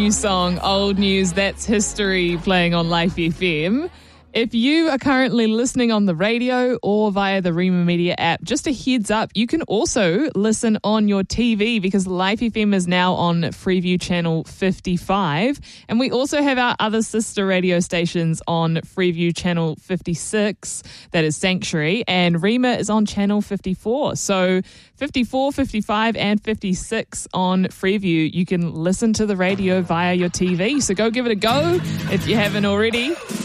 new song, Old News, That's History, playing on Life FM. If you are currently listening on the radio or via the Rima Media app, just a heads up, you can also listen on your TV because Life FM is now on Freeview Channel 55. And we also have our other sister radio stations on Freeview Channel 56, that is Sanctuary, and Rima is on Channel 54. So 54, 55 and 56 on Freeview. You can listen to the radio via your TV. So go give it a go if you haven't already.